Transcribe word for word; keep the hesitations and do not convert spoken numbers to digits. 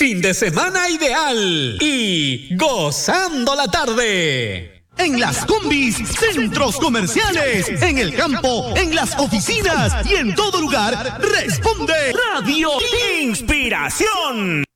fin de semana ideal y gozando la tarde. En las combis, centros comerciales, en el campo, en las oficinas y en todo lugar, responde Radio Inspiración.